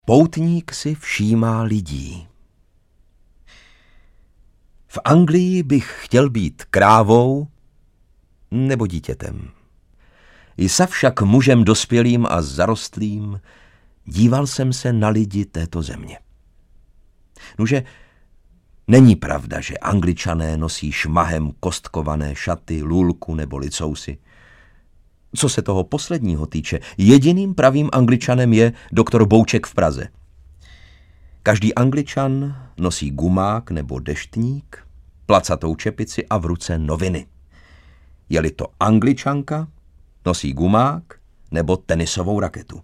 Poutník si všímá lidí. V Anglii bych chtěl být krávou nebo dítětem. Jsa však mužem dospělým a zarostlým, díval jsem se na lidi této země. Nuže, není pravda, že Angličané nosí šmahem kostkované šaty, lůlku nebo licousy. Co se toho posledního týče, jediným pravým Angličanem je doktor Bouček v Praze. Každý Angličan nosí gumák nebo deštník, placatou čepici a v ruce noviny. Je-li to Angličanka, nosí gumák nebo tenisovou raketu.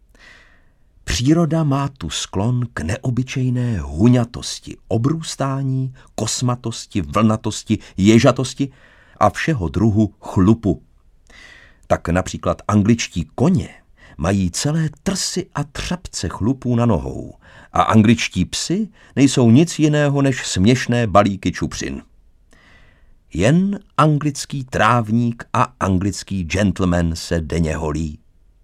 Příroda má tu sklon k neobyčejné huňatosti, obrůstání, kosmatosti, vlnatosti, ježatosti a všeho druhu chlupu. Tak například angličtí koně mají celé trsy a třapce chlupů na nohou a angličtí psi nejsou nic jiného než směšné balíky čupřin. Jen anglický trávník a anglický gentleman se denně holí.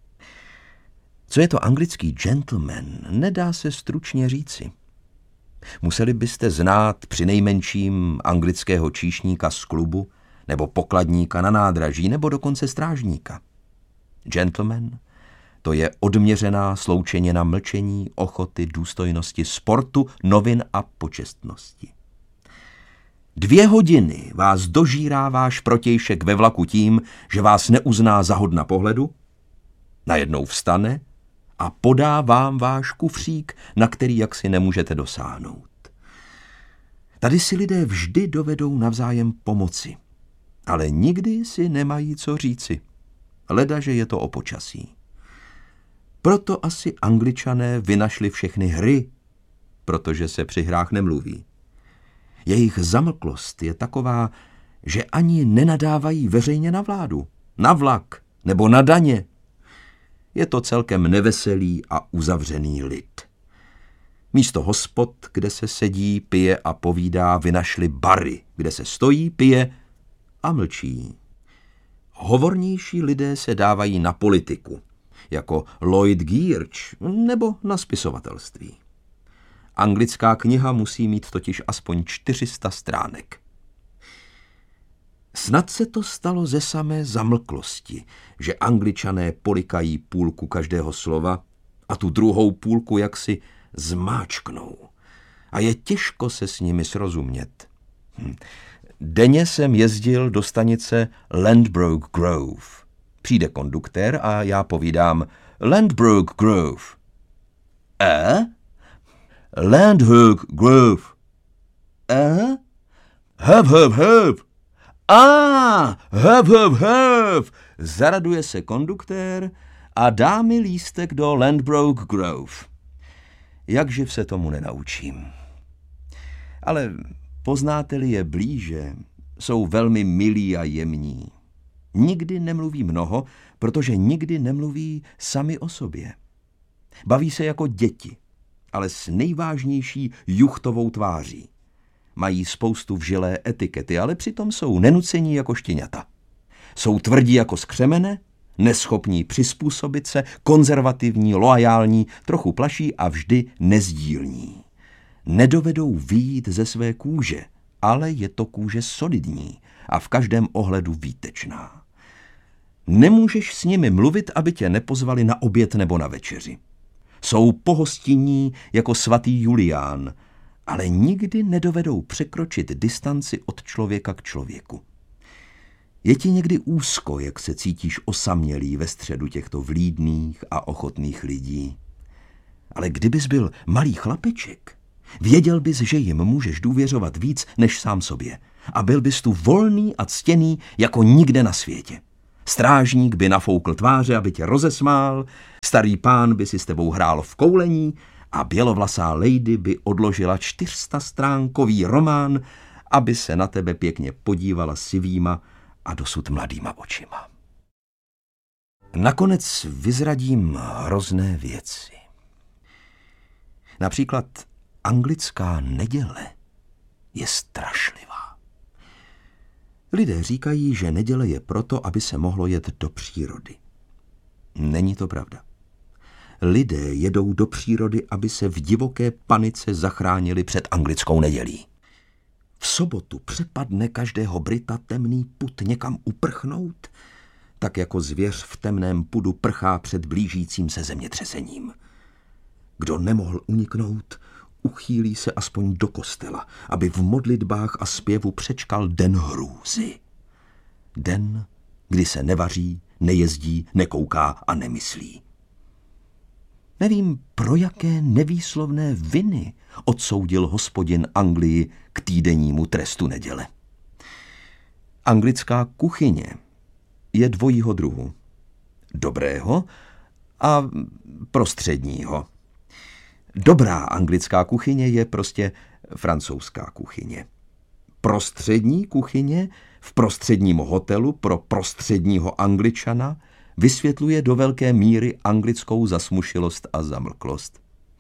Co je to anglický gentleman, nedá se stručně říci. Museli byste znát přinejmenším anglického číšníka z klubu, nebo pokladníka na nádraží, nebo dokonce strážníka. Gentleman, to je odměřená sloučenina mlčení, ochoty, důstojnosti, sportu, novin a počestnosti. 2 hodiny vás dožírá váš protějšek ve vlaku tím, že vás neuzná za hodna pohledu, najednou vstane a podá vám váš kufřík, na který jaksi nemůžete dosáhnout. Tady si lidé vždy dovedou navzájem pomoci, ale nikdy si nemají co říci, ledaže je to o počasí. Proto asi Angličané vynašli všechny hry, protože se při hrách nemluví. Jejich zamlklost je taková, že ani nenadávají veřejně na vládu, na vlak nebo na daně. Je to celkem neveselý a uzavřený lid. Místo hospod, kde se sedí, pije a povídá, vynašli bary, kde se stojí, pije a mlčí. Hovornější lidé se dávají na politiku, jako Lloyd George nebo na spisovatelství. Anglická kniha musí mít totiž aspoň 400 stránek. Snad se to stalo ze samé zamlklosti, že Angličané polikají půlku každého slova a tu druhou půlku jaksi zmáčknou. A je těžko se s nimi srozumět. Denně jsem jezdil do stanice Ladbroke Grove. Přijde konduktér a já povídám Ladbroke Grove. Ladbroke Grove. Hup, hup, hup. Hup, hup, hup. Zaraduje se konduktér a dá mi lístek do Ladbroke Grove. Jakživ se tomu nenaučím. Ale poznáte-li je blíže, jsou velmi milí a jemní. Nikdy nemluví mnoho, protože nikdy nemluví sami o sobě. Baví se jako děti, ale s nejvážnější juchtovou tváří. Mají spoustu vžilé etikety, ale přitom jsou nenucení jako štěňata. Jsou tvrdí jako skřemene, neschopní přizpůsobit se, konzervativní, loajální, trochu plaší a vždy nezdílní. Nedovedou vyjít ze své kůže, ale je to kůže solidní a v každém ohledu výtečná. Nemůžeš s nimi mluvit, aby tě nepozvali na oběd nebo na večeři. Jsou pohostinní jako svatý Julián, ale nikdy nedovedou překročit distanci od člověka k člověku. Je ti někdy úzko, jak se cítíš osamělý ve středu těchto vlídných a ochotných lidí. Ale kdybys byl malý chlapeček, věděl bys, že jim můžeš důvěřovat víc než sám sobě a byl bys tu volný a ctěný jako nikde na světě. Strážník by nafoukl tváře, aby tě rozesmál, starý pán by si s tebou hrál v koulení a bělovlasá lady by odložila 400stránkový román, aby se na tebe pěkně podívala sivýma a dosud mladýma očima. Nakonec vyzradím hrozné věci. Například anglická neděle je strašlivá. Lidé říkají, že neděle je proto, aby se mohlo jet do přírody. Není to pravda. Lidé jedou do přírody, aby se v divoké panice zachránili před anglickou nedělí. V sobotu přepadne každého Brita temný pud někam uprchnout, tak jako zvěř v temném pudu prchá před blížícím se zemětřesením. Kdo nemohl uniknout, uchýlí se aspoň do kostela, aby v modlitbách a zpěvu přečkal den hrůzy. Den, kdy se nevaří, nejezdí, nekouká a nemyslí. Nevím, pro jaké nevýslovné viny odsoudil Hospodin Anglii k týdennímu trestu neděle. Anglická kuchyně je dvojího druhu. Dobrého a prostředního. Dobrá anglická kuchyně je prostě francouzská kuchyně. Prostřední kuchyně v prostředním hotelu pro prostředního Angličana vysvětluje do velké míry anglickou zasmušilost a zamlklost.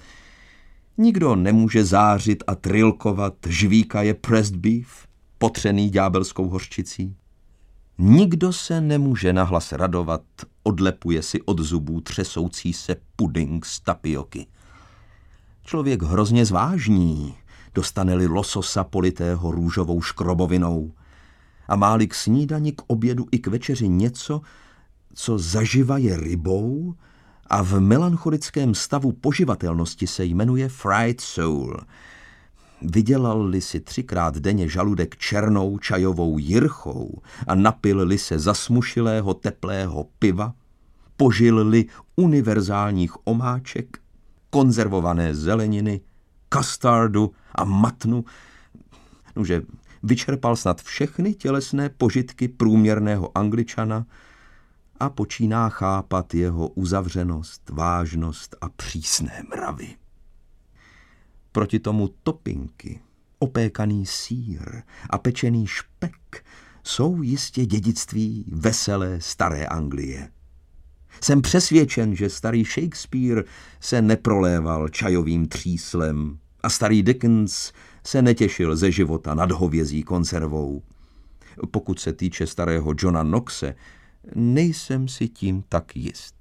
Nikdo nemůže zářit a trilkovat, žvíka je pressed beef, potřený ďábelskou hořčicí. Nikdo se nemůže nahlas radovat, odlepuje si od zubů třesoucí se puding z tapioky. Člověk hrozně zvážní, dostane-li lososa politého růžovou škrobovinou a má-li k snídani, k obědu i k večeři něco, co zaživa je rybou a v melancholickém stavu poživatelnosti se jmenuje fried soul. Vydělal-li si 3krát denně žaludek černou čajovou jirchou a napil-li se zasmušilého teplého piva, požil-li univerzálních omáček, konzervované zeleniny, kastardu a matnu, že vyčerpal snad všechny tělesné požitky průměrného Angličana a počíná chápat jeho uzavřenost, vážnost a přísné mravy. Proti tomu topinky, opékaný sýr a pečený špek jsou jistě dědictví veselé staré Anglie. Jsem přesvědčen, že starý Shakespeare se neproléval čajovým tříslem a starý Dickens se netěšil ze života nad hovězí konzervou. Pokud se týče starého Johna Knoxe, nejsem si tím tak jist.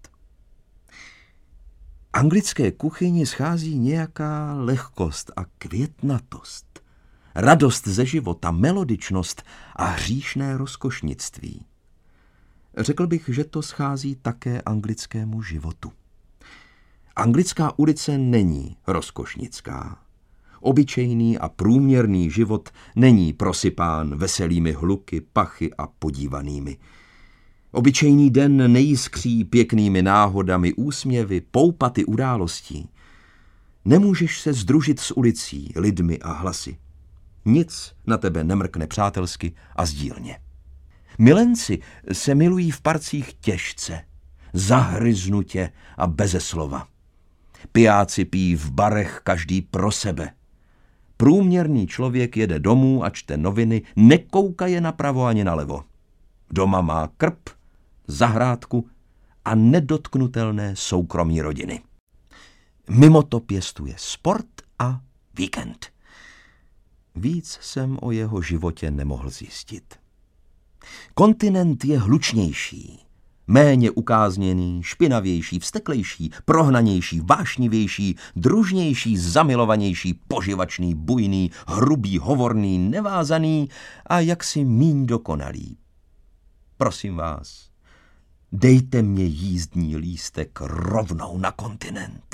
Anglické kuchyni schází nějaká lehkost a květnatost, radost ze života, melodičnost a hříšné rozkošnictví. Řekl bych, že to schází také anglickému životu. Anglická ulice není rozkošnická. Obyčejný a průměrný život není prosypán veselými hluky, pachy a podívanými. Obyčejný den nejiskří pěknými náhodami, úsměvy, poupaty událostí. Nemůžeš se sdružit s ulicí, lidmi a hlasy. Nic na tebe nemrkne přátelsky a sdílně. Milenci se milují v parcích těžce, zahryznutě a beze slova. Pijáci pijí v barech každý pro sebe. Průměrný člověk jede domů a čte noviny, nekoukaje napravo ani nalevo. Doma má krb, zahrádku a nedotknutelné soukromí rodiny. Mimo to pěstuje sport a víkend. Víc jsem o jeho životě nemohl zjistit. Kontinent je hlučnější, méně ukázněný, špinavější, vzteklejší, prohnanější, vášnivější, družnější, zamilovanější, poživačný, bujný, hrubý, hovorný, nevázaný a jaksi míň dokonalý. Prosím vás, dejte mě jízdní lístek rovnou na kontinent.